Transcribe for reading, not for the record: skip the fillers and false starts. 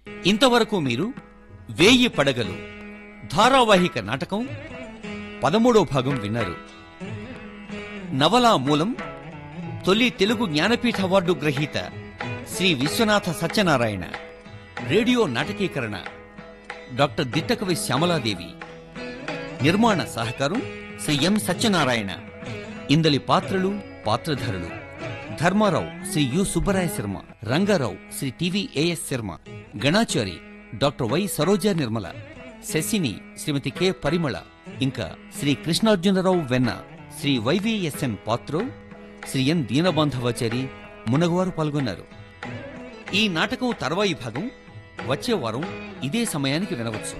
ఇంతవరకు మీరు 1000 పడగలు ధారావాహిక నాటకం 13వ భాగం విన్నారు. నవలా మూలం తొలి తెలుగు జ్ఞానపీఠ అవార్డు గ్రహీత శ్రీ విశ్వనాథ సత్యనారాయణ. Radio నాటకీకరణ doctor Dittakavi Shyamala Devi. నిర్మాణ సహకారం శ్రీ ఎం సత్యనారాయణ. ఇందలి పాత్రలు పాత్రధారులు: Dharmarao Shri you Subbaraya Sharma, Rangarao Shri TV as Sharma, Ganachari doctor why Saroja Nirmala, శశిని Shrimati K పరిమళ, ఇంకా శ్రీ కృష్ణార్జునరావు వెన్న, శ్రీ వైవిఎస్ఎన్ పాత్రో, శ్రీ ఎన్ దీనబాంధవాచారి మునగవారు పాల్గొన్నారు. ఈ నాటకం తర్వాయి భాగం వచ్చే వారం ఇదే సమయానికి వినవచ్చు.